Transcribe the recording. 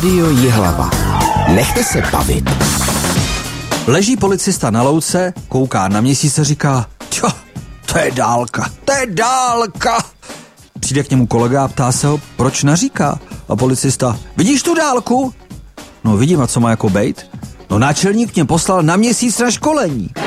Rádio Jihlava. Nechte se bavit. Leží policista na louce, kouká na měsíc a říká: to je dálka. Přijde k němu kolega a ptá se ho, proč naříká. A policista: vidíš tu dálku? No vidím, a co má jako bejt? No náčelník mě poslal na měsíc na školení.